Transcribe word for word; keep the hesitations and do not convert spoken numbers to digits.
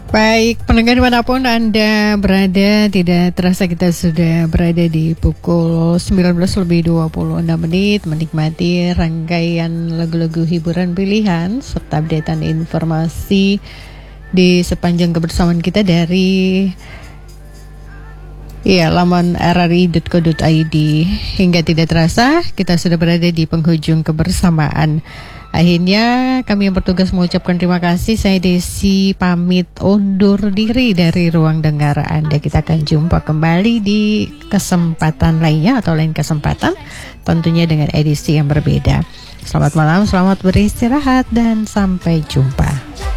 Baik, pendengar dimanapun Anda berada, tidak terasa kita sudah berada di pukul sembilan belas lebih dua puluh enam menit, menikmati rangkaian lagu-lagu hiburan pilihan serta updatean informasi di sepanjang kebersamaan kita dari ya, laman r r i dot co dot i d. Hingga tidak terasa kita sudah berada di penghujung kebersamaan. Akhirnya kami yang bertugas mengucapkan terima kasih. Saya Desi pamit undur diri dari ruang dengar Anda. Kita akan jumpa kembali di kesempatan lainnya atau lain kesempatan, tentunya dengan edisi yang berbeda. Selamat malam, selamat beristirahat, dan sampai jumpa.